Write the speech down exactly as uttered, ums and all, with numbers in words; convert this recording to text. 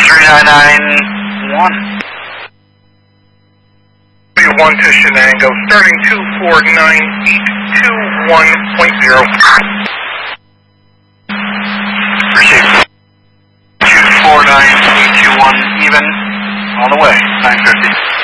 three nine nine one. one to Shenango, starting two four nine eight two one point zero. Receive. two four nine eight two one even, on the way, nine fifty.